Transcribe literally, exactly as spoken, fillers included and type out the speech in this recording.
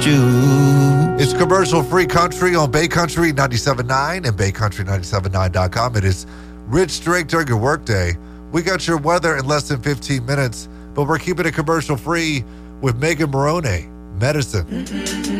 you. It's commercial-free country on Bay Country ninety-seven point nine and Bay Country ninety-seven point nine dot com. It is Rich Drake during your workday. We got your weather in less than fifteen minutes, but we're keeping it commercial-free with Megan Morrone, Medicine.